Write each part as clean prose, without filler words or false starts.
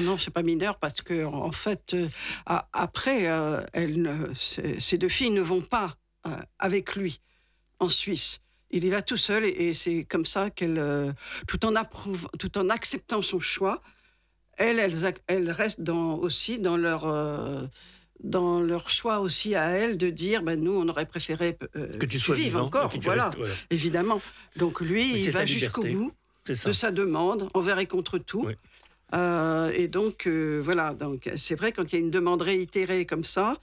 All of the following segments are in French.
non, c'est pas mineur parce que en fait, après, ces 2 filles ne vont pas, avec lui en Suisse. Il y va tout seul et c'est comme ça qu'elle, tout en acceptant son choix, elles restent aussi dans leur choix aussi à elles de dire: «Ben, nous, on aurait préféré, Que que tu tu sois vives vivant et encore», que tu voilà, restes, voilà. évidemment. Donc lui, Oui, il c'est ta va jusqu'au liberté. bout C'est de ça. sa demande, envers et contre tout. Oui. Et donc voilà, donc c'est vrai quand il y a une demande réitérée comme ça,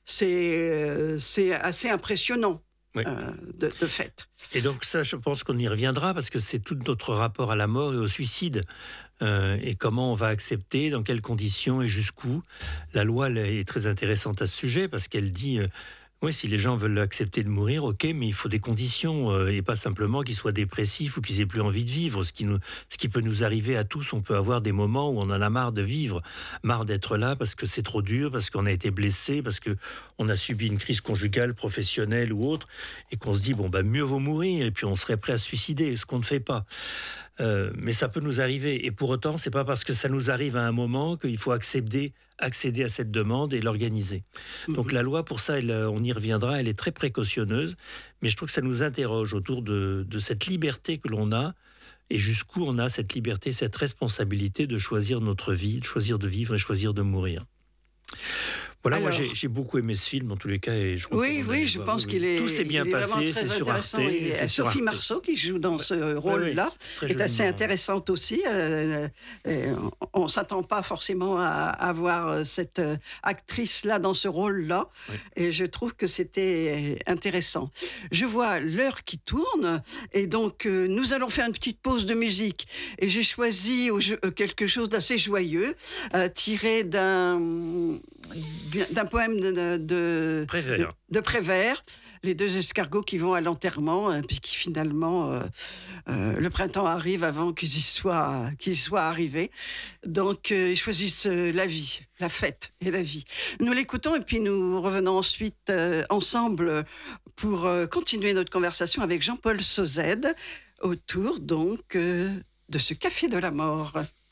c'est assez impressionnant, Oui. de fait. Et donc ça, je pense qu'on y reviendra parce que c'est tout notre rapport à la mort et au suicide. Et comment on va accepter, dans quelles conditions et jusqu'où. La loi elle est très intéressante à ce sujet parce qu'elle dit oui, si les gens veulent accepter de mourir, ok, mais il faut des conditions et pas simplement qu'ils soient dépressifs ou qu'ils aient plus envie de vivre. Ce qui peut nous arriver à tous, on peut avoir des moments où on en a marre de vivre, marre d'être là parce que c'est trop dur, parce qu'on a été blessé, parce que on a subi une crise conjugale, professionnelle ou autre, et qu'on se dit bon bah mieux vaut mourir et puis on serait prêt à se suicider, ce qu'on ne fait pas. Mais ça peut nous arriver. Et pour autant, c'est pas parce que ça nous arrive à un moment qu'il faut accéder à cette demande et l'organiser. Donc la loi, pour ça, on y reviendra, elle est très précautionneuse, mais je trouve que ça nous interroge autour de cette liberté que l'on a et jusqu'où on a cette liberté, cette responsabilité de choisir notre vie, de choisir de vivre et choisir de mourir. Voilà, moi Alors j'ai beaucoup aimé ce film en tous les cas et je oui, recommande oui, d'aller je voir. pense Oui, qu'il oui. est Tout s'est bien il est vraiment passé, très c'est sur Arte, intéressant. Et c'est sur Sophie Arte. Marceau qui joue dans ce Oui, oui, rôle-là c'est très est assez joliment. intéressante aussi. Et on s'attend pas forcément à voir cette actrice-là dans ce rôle-là. Oui. Et je trouve que c'était intéressant. Je vois l'heure qui tourne et donc nous allons faire une petite pause de musique. Et j'ai choisi quelque chose d'assez joyeux, tiré d'un poème Prévert. de Prévert, les 2 escargots qui vont à l'enterrement, puis qui finalement, le printemps arrive avant qu'ils y soient arrivés. Donc, ils choisissent la vie, la fête et la vie. Nous l'écoutons et puis nous revenons ensuite ensemble pour continuer notre conversation avec Jean-Paul Sauzède autour donc de ce café de la mort.